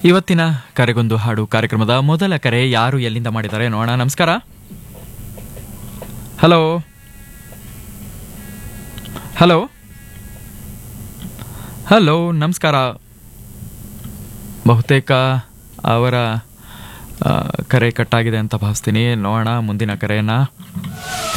ಇವತ್ತಿನ ಕರೆಗೊಂದು ಹಾಡು ಕಾರ್ಯಕ್ರಮದ ಮೊದಲ ಕರೆ ಯಾರು ಎಲ್ಲಿಂದ ಮಾಡಿದ್ದಾರೆ ನೋಡೋಣ. ನಮಸ್ಕಾರ. ಹಲೋ ಹಲೋ ಹಲೋ ನಮಸ್ಕಾರ. ಬಹುತೇಕ ಅವರ ಕರೆ ಕಟ್ಟಾಗಿದೆ ಅಂತ ಭಾವಿಸ್ತೀನಿ. ನೋಡೋಣ ಮುಂದಿನ ಕರೆಯನ್ನು.